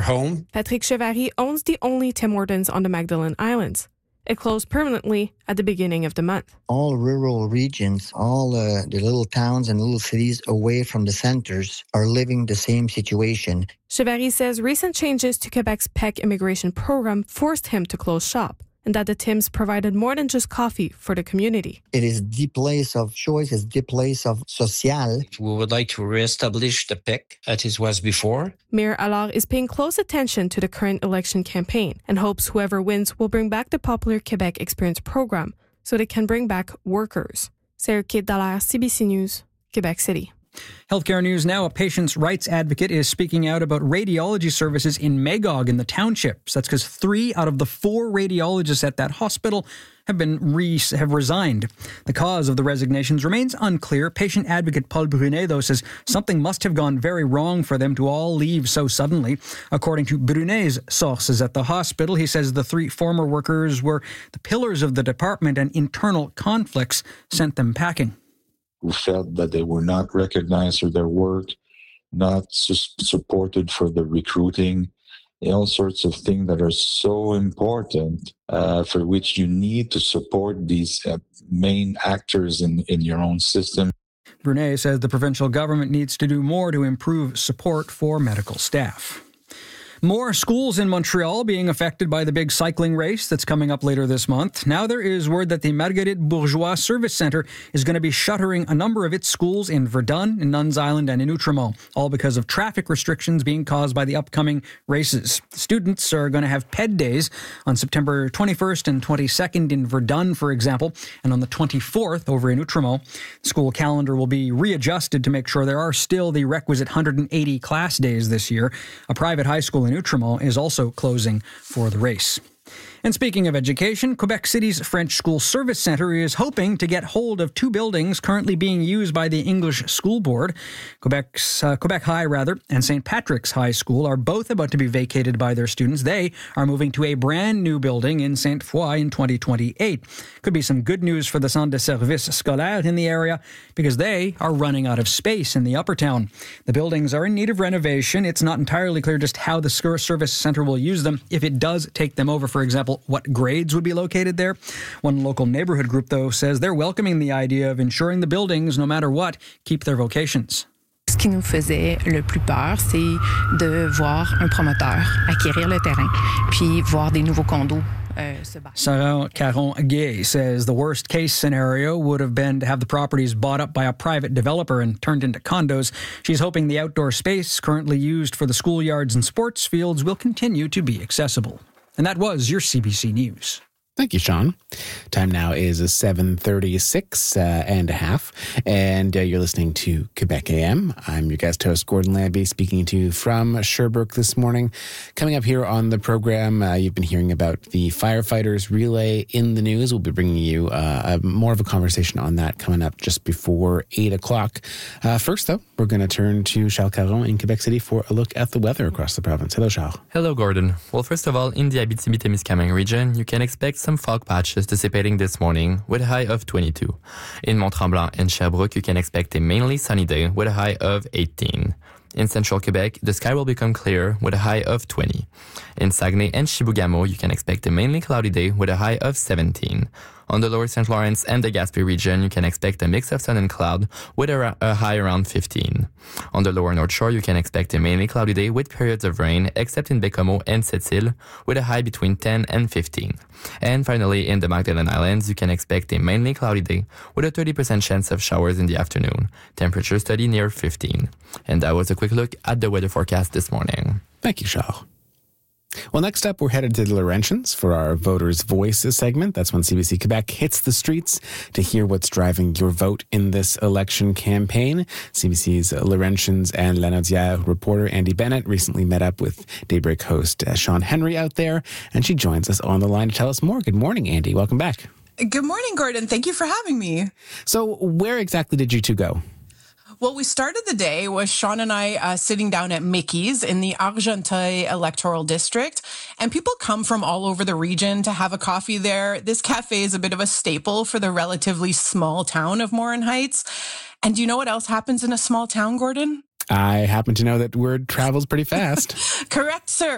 home. Patrick Chevary owns the only Tim Hortons on the Magdalen Islands. It closed permanently at the beginning of the month. All rural regions, all the little towns and little cities away from the centers are living the same situation. Chevary says recent changes to Quebec's PEC immigration program forced him to close shop, and that the Tims provided more than just coffee for the community. It is the place of choice, it's the place of social. We would like to reestablish the PEC as it was before. Mayor Allard is paying close attention to the current election campaign and hopes whoever wins will bring back the popular Quebec Experience program so they can bring back workers. Sarah Kate Dallaire, CBC News, Quebec City. Healthcare news now. A patient's rights advocate is speaking out about radiology services in Magog in the townships. That's because 3 out of the 4 radiologists at that hospital have resigned. The cause of the resignations remains unclear. Patient advocate Paul Brunet, though, says something must have gone very wrong for them to all leave so suddenly. According to Brunet's sources at the hospital, he says the 3 former workers were the pillars of the department and internal conflicts sent them packing. Who felt that they were not recognized for their work, not supported for the recruiting, all sorts of things that are so important for which you need to support these main actors in your own system. Brunet says the provincial government needs to do more to improve support for medical staff. More schools in Montreal being affected by the big cycling race that's coming up later this month. Now there is word that the Marguerite Bourgeois Service Centre is going to be shuttering a number of its schools in Verdun, in Nuns Island, and in Outremont, all because of traffic restrictions being caused by the upcoming races. Students are going to have PED days on September 21st and 22nd in Verdun, for example, and on the 24th over in Outremont. The school calendar will be readjusted to make sure there are still the requisite 180 class days this year. A private high school in Outremont is also closing for the race. And speaking of education, Quebec City's French School Service Centre is hoping to get hold of 2 buildings currently being used by the English School Board. Quebec High, and St. Patrick's High School are both about to be vacated by their students. They are moving to a brand new building in Sainte Foy in 2028. Could be some good news for the Centre de Service Scolaire in the area because they are running out of space in the Upper Town. The buildings are in need of renovation. It's not entirely clear just how the service centre will use them if it does take them over, for example, what grades would be located there. One local neighborhood group, though, says they're welcoming the idea of ensuring the buildings, no matter what, keep their vocations. Ce qui nous faisait le plus peur, c'est de voir un promoteur acquérir le terrain, puis voir des nouveaux condos. Sarah Caron-Gay says the worst case scenario would have been to have the properties bought up by a private developer and turned into condos. She's hoping the outdoor space currently used for the schoolyards and sports fields will continue to be accessible. And that was your CBC News. Thank you, Sean. Time now is 7:36 and a half, and you're listening to Quebec AM. I'm your guest host, Gordon Lambie, speaking to you from Sherbrooke this morning. Coming up here on the program, you've been hearing about the firefighters relay in the news. We'll be bringing you more of a conversation on that coming up just before 8 o'clock. First, though, we're going to turn to Charles Caron in Quebec City for a look at the weather across the province. Hello, Charles. Hello, Gordon. Well, first of all, in the Abitibi-Témiscamingue region, you can expect some fog patches dissipating this morning with a high of 22. In Mont-Tremblant and Sherbrooke, you can expect a mainly sunny day with a high of 18. In central Quebec, the sky will become clear with a high of 20. In Saguenay and Chibougamau, you can expect a mainly cloudy day with a high of 17. On the lower St. Lawrence and the Gaspé region, you can expect a mix of sun and cloud with a high around 15. On the lower North Shore, you can expect a mainly cloudy day with periods of rain, except in Bécomo and Sept-Îles, with a high between 10 and 15. And finally, in the Magdalen Islands, you can expect a mainly cloudy day with a 30% chance of showers in the afternoon. Temperature study near 15. And that was a quick look at the weather forecast this morning. Thank you, Charles. Well, next up, we're headed to the Laurentians for our Voters' Voice segment. That's when CBC Quebec hits the streets to hear what's driving your vote in this election campaign. CBC's Laurentians and Lanaudière reporter Andy Bennett recently met up with Daybreak host Sean Henry out there, and she joins us on the line to tell us more. Good morning, Andy. Welcome back. Good morning, Gordon. Thank you for having me. So where exactly did you two go? Well, we started the day with Sean and I sitting down at Mickey's in the Argenteuil electoral district. And people come from all over the region to have a coffee there. This cafe is a bit of a staple for the relatively small town of Morin Heights. And do you know what else happens in a small town, Gordon? I happen to know that word travels pretty fast. Correct, sir.